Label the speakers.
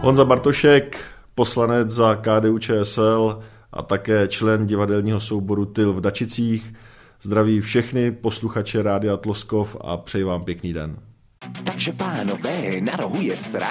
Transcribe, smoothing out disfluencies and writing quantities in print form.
Speaker 1: Honza Bartošek, poslanec za KDU-ČSL a také člen divadelního souboru Tyl v Dačicích. Zdraví všechny posluchače Rádia Tloskov a přeji vám pěkný den.
Speaker 2: Takže pánové, na rohu je sranda.